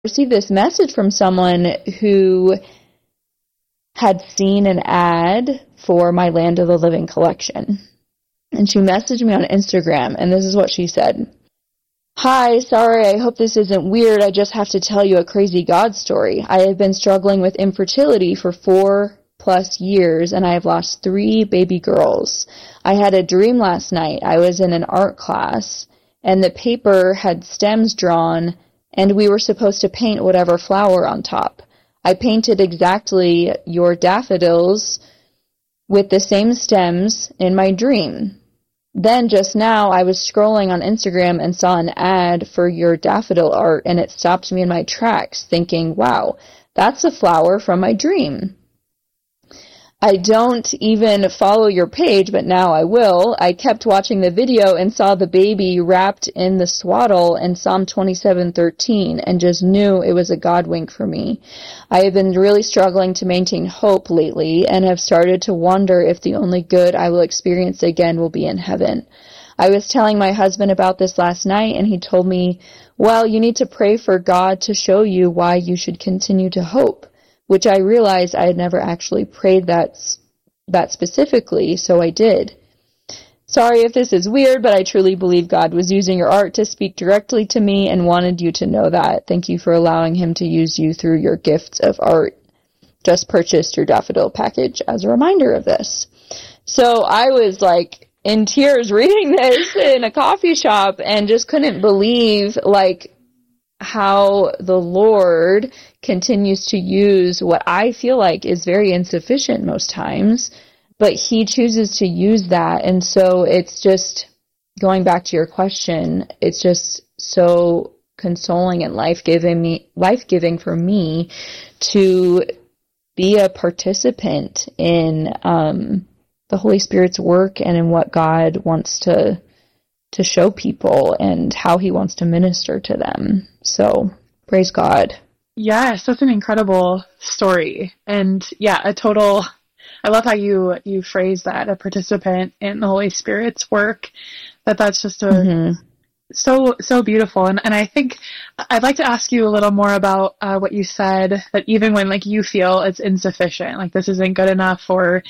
received this message from someone who had seen an ad for my Land of the Living collection. And she messaged me on Instagram, and this is what she said. Hi, sorry, I hope this isn't weird. I just have to tell you a crazy God story. I have been struggling with infertility for 4+ years, and I have lost 3 baby girls. I had a dream last night. I was in an art class, and the paper had stems drawn, and we were supposed to paint whatever flower on top. I painted exactly your daffodils with the same stems in my dream. Then just now I was scrolling on Instagram and saw an ad for your daffodil art, and it stopped me in my tracks thinking, wow, that's a flower from my dream. I don't even follow your page, but now I will. I kept watching the video and saw the baby wrapped in the swaddle in Psalm 27:13 and just knew it was a God wink for me. I have been really struggling to maintain hope lately and have started to wonder if the only good I will experience again will be in heaven. I was telling my husband about this last night, and he told me, well, you need to pray for God to show you why you should continue to hope, which I realized I had never actually prayed that specifically, so I did. Sorry if this is weird, but I truly believe God was using your art to speak directly to me and wanted you to know that. Thank you for allowing him to use you through your gifts of art. Just purchased your daffodil package as a reminder of this. So I was like in tears reading this in a coffee shop and just couldn't believe like how the Lord continues to use what I feel like is very insufficient most times, but he chooses to use that. And so it's just, going back to your question, it's just so consoling and life-giving for me to be a participant in the Holy Spirit's work and in what God wants to show people and how he wants to minister to them. So, praise God. Yes, that's an incredible story. And yeah, I love how you phrase that, a participant in the Holy Spirit's work, that's just so beautiful. And I think I'd like to ask you a little more about what you said, that even when like you feel it's insufficient, like this isn't good enough, or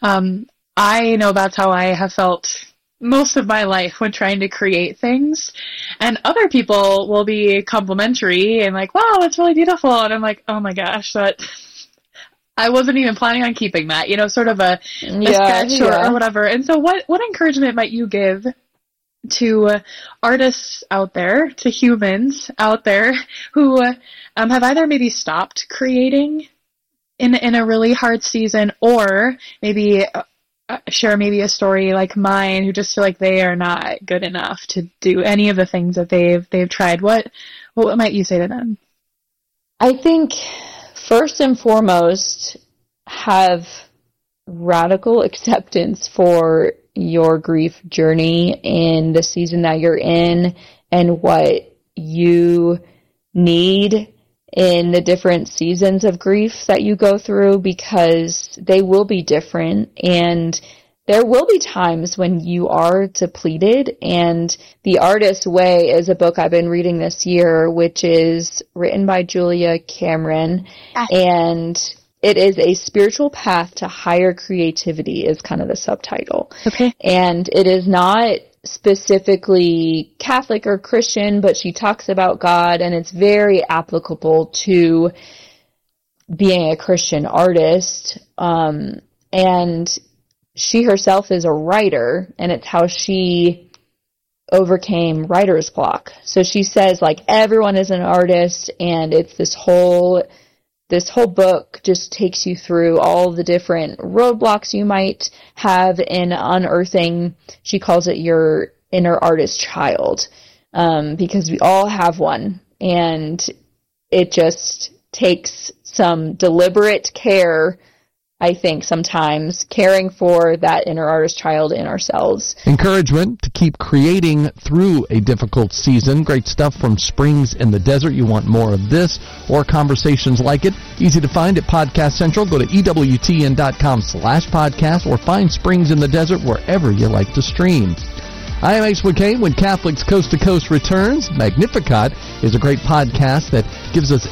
I know that's how I have felt most of my life when trying to create things, and other people will be complimentary and like, wow, that's really beautiful, and I'm like, oh my gosh, that I wasn't even planning on keeping that, sort of a sketch or whatever. And so what encouragement might you give to artists out there, to humans out there who have either maybe stopped creating in a really hard season, or maybe share maybe a story like mine, who just feel like they are not good enough to do any of the things that they've tried? What might you say to them? I think first and foremost, have radical acceptance for your grief journey in the season that you're in and what you need in the different seasons of grief that you go through, because they will be different, and there will be times when you are depleted. And The Artist's Way is a book I've been reading this year, which is written by Julia Cameron, and it is a spiritual path to higher creativity is kind of the subtitle. Okay. And it is not specifically Catholic or Christian, but she talks about God, and it's very applicable to being a Christian artist. And she herself is a writer, and it's how she overcame writer's block. So she says, like, everyone is an artist, and it's this whole book just takes you through all the different roadblocks you might have in unearthing, she calls it your inner artist child, because we all have one, and it just takes some deliberate care, I think, sometimes caring for that inner artist child in ourselves. Encouragement to keep creating through a difficult season. Great stuff from Springs in the Desert. You want more of this or conversations like it? Easy to find at Podcast Central. Go to EWTN.com/podcast or find Springs in the Desert wherever you like to stream. I am Ace McCain. When Catholics Coast to Coast returns, Magnificat is a great podcast that gives us